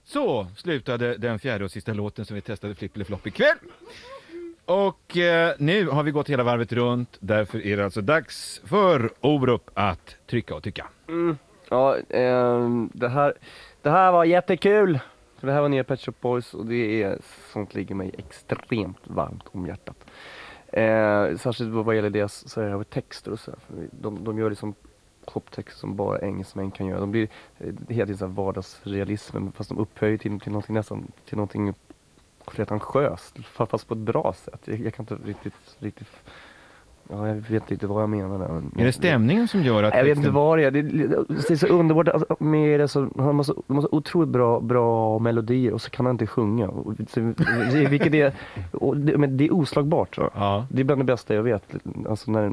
Så slutade den fjärde och sista låten som vi testade Flipp eller Flopp ikväll. Och nu har vi gått hela varvet runt. Därför är det alltså dags för Orup att trycka och tycka. Ja, det här var jättekul. För det här var nya Pet Shop Boys och det är sånt ligger mig extremt varmt om hjärtat. Särskilt vad gäller det så är det texter och så. De gör liksom poptexter som bara engelsmän kan göra. De blir helt enkelt vardagsrealism fast de upphöjer till någonting nästan till någonting pretentiöst fast på ett bra sätt. Jag kan inte riktigt ja, jag vet inte riktigt vad jag menar där. Är det stämningen som gör att... Jag vet inte vad det är. Det är så underbart alltså, med det så de har otroligt bra melodier och så kan han inte sjunga. Vilket är men det är oslagbart så. Ja. Det är bland det bästa jag vet. Alltså när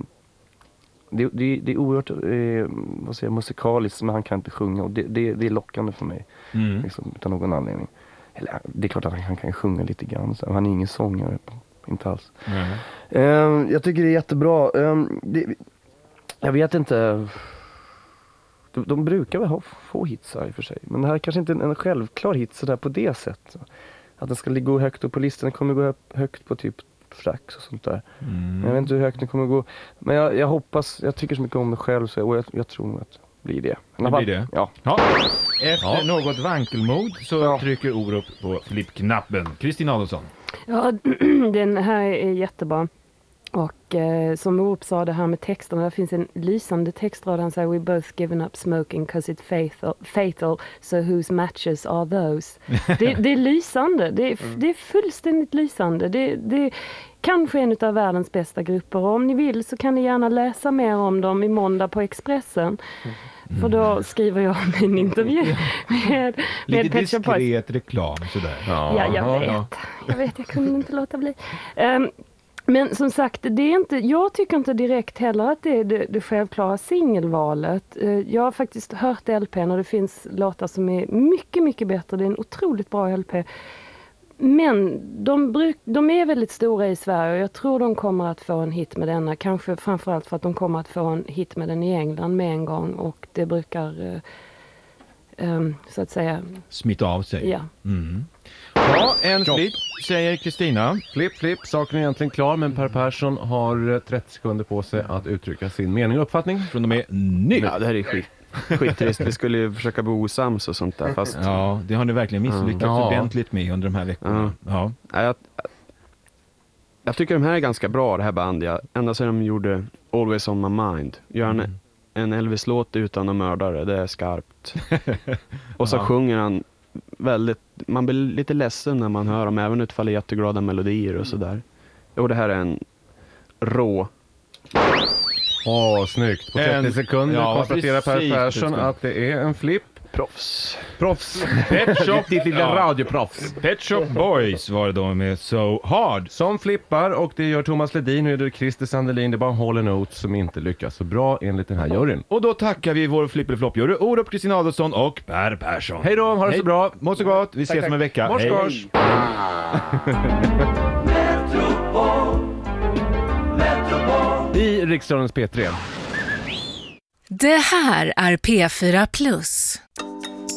det är oerhört vad säger jag, musikaliskt men han kan inte sjunga och det är lockande för mig. Liksom, utan någon anledning. Eller, det är klart att han kan sjunga lite grann så. Han är ingen sångare inte alls. Jag tycker det är jättebra. Jag vet inte. De brukar väl få hits här i och för sig. Men det här är kanske inte en självklar hit så där på det sättet. Att den ska gå högt upp på listan. Den kommer gå högt på typ Frax och sånt där. Jag vet inte hur högt den kommer gå. Men jag hoppas, jag tycker så mycket om det själv så, och jag tror nog att det blir det. Det blir det? Ja. Efter något vankelmod så trycker Orup på flippknappen. Kristina Adolfsson. Ja, den här är jättebra. Och som Orup sa det här med texterna, där finns en lysande textrad. Han säger, we both given up smoking cause it's fatal, so whose matches are those? Det är lysande, det är fullständigt lysande. Det är kanske en av världens bästa grupper. Och om ni vill så kan ni gärna läsa mer om dem i måndag på Expressen. För då skriver jag min intervju med lite Pet Shop Boys. diskret reklam sådär. Jag vet, jag kunde inte låta bli. Men som sagt, det är inte, jag tycker inte direkt heller att det är det självklara singelvalet. Jag har faktiskt hört LP:n och det finns låtar som är mycket, mycket bättre. Det är en otroligt bra LP. Men de är väldigt stora i Sverige och jag tror de kommer att få en hit med denna. Kanske framförallt för att de kommer att få en hit med den i England med en gång. Och det brukar, så att säga... smitta av sig. Ja. Ja, en flipp, säger Kristina. Flipp, saken är egentligen klar men Per Persson har 30 sekunder på sig att uttrycka sin mening och uppfattning. Från och med nu. Ja, det här är skittrist. Vi skulle ju försöka bo osams och sånt där. Fast... Ja, det har ni verkligen misslyckats ordentligt med under de här veckorna. Ja. Jag tycker de här är ganska bra, det här bandet. Ända sedan de gjorde Always on my mind. Gör en Elvis-låt utan att mörda det är skarpt. Och så sjunger han väldigt... Man blir lite ledsen när man hör dem, även utfall jätteglada melodier och sådär. Och det här är en rå... Snyggt. På 30 sekunder konstaterar Per Persson att det är en flipp. Proffs. Pet Shop, ditt lilla radioproffs. Pet Shop Boys var det då med So Hard. Som flippar och det gör Thomas Ledin. Nu är det Christer Sandelin. Det är bara Hall & Oates som inte lyckas så bra enligt den här juryn. Och då tackar vi vår flipp eller flopp-jury Orup, Kristina Adolfsson och Per Persson. Hej då, ha det så bra. Må så gott, vi ses om en vecka. Morskors. I Riksdagens P3. Det här är P4 Plus.